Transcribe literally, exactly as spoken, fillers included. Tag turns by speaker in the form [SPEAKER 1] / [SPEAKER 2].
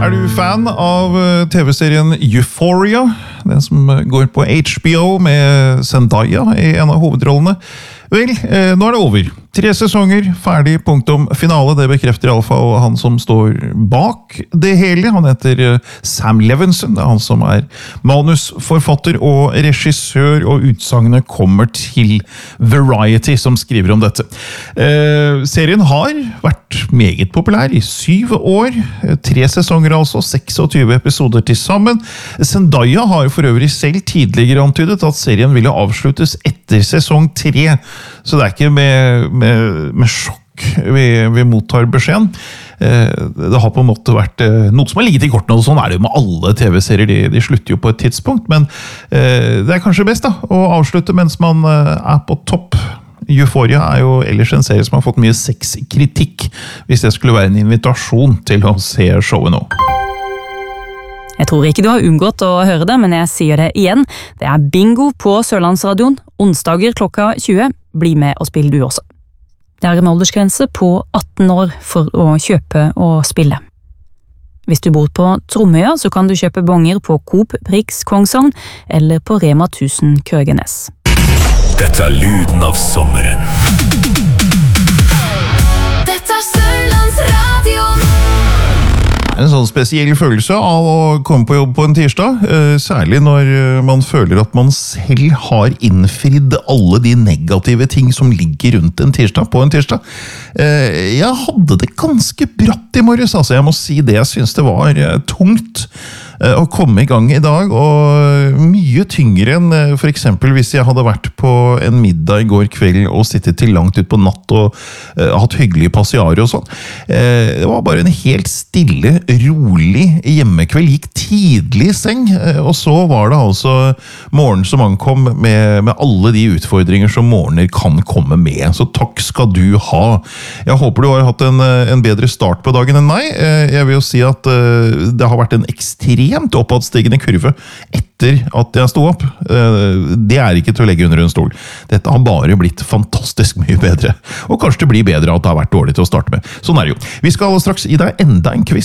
[SPEAKER 1] Er du fan av T V-serien Euphoria, den som går på H B O med Zendaya i en av hovedrollene? Vel, nå er det over. Tre sesonger, ferdig, punktum, finale. Det bekrefter i alle fall han som står bak det hele. Han heter Sam Levinson. Det er han som er manusforfatter og regissør, og utsagnet kommer til Variety, som skriver om dette. Eh, serien har vært meget populær i syv år. Tre sesonger altså, tjueseks episoder til sammen. Zendaya har for øvrig selv tidligere antydet at serien ville avsluttes etter sesong tre. Så det er ikke med, med, med sjokk vi, vi mottar beskjeden. Eh, det har på en måte vært eh, noe som har ligget i kortene, og sånn er det jo med alle T V-serier, de, de slutter jo på et tidspunkt, men eh, det er kanskje best da, å avslutte mens man eh, er på topp. Euphoria er jo ellers en serie som har fått mye sexkritikk, hvis det skulle være en invitasjon til å se showet nå.
[SPEAKER 2] Jeg tror ikke du har unngått å høre det, men jeg sier det igjen. Det er bingo på Sørlandsradioen, onsdager klokka tjue. Bli med og spill du også. Det er en aldersgrense på atten år for å kjøpe og spille. Hvis du bor på Tromøya, så kan du kjøpe bonger på Coop Prix Kongshavn eller på Rema tusen Krøgenes.
[SPEAKER 3] Dette er lyden av sommeren.
[SPEAKER 4] Dette er Sørlandsradioen.
[SPEAKER 1] En sånn spesiell følelse av å komme på jobb på en tirsdag, særlig når man føler at man selv har innfridd alle de negative ting som ligger rundt en tirsdag på en tirsdag. Jeg hadde det ganske bratt i morges, altså jeg må si det. Jeg synes det var tungt å komme i gang i dag, og mye tyngre enn for eksempel hvis jeg hadde vært på en middag i går kveld og sittet til langt ut på natt og uh, hatt hyggelige passiarer og sånn. Uh, det var bare en helt stille, rolig hjemmekveld, gikk tidlig i seng, uh, og så var det altså morgen som ankom med, med alle de utfordringer som morgener kan komme med. Så takk skal du ha. Jeg håper du har hatt en, en bedre start på dagen enn meg. Uh, jeg vil jo si at uh, det har vært en ekstrem oppadstigende kurve etter at jeg sto opp. Det er ikke til å legge under en stol. Dette har bare blitt fantastisk mye bedre. Og kanskje det blir bedre at det har vært dårlig til å starte med. Sånn er det jo. Vi skal straks gi deg enda en quiz